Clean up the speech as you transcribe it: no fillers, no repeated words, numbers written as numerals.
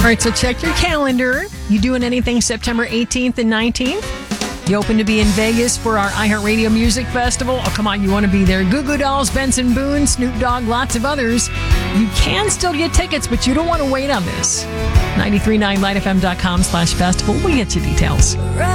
All right, so check your calendar. You doing anything September 18th and 19th? You open to be in Vegas for our iHeartRadio Music Festival? Oh, come on, you want to be there. Goo Goo Dolls, Benson Boone, Snoop Dogg, lots of others. You can still get tickets, but you don't want to wait on this. 93.9lightfm.com/festival. We'll get you details.